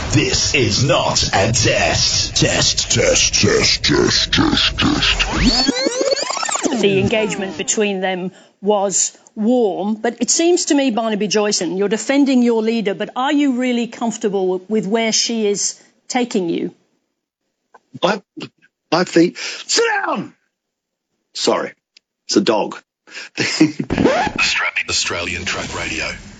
This is not a test. Test. The engagement between them was warm, but it seems to me, Barnaby Joyson, you're defending your leader, but are you really comfortable with where she is taking you? I think... Sit down! Sorry, it's a dog. Australian Track Radio.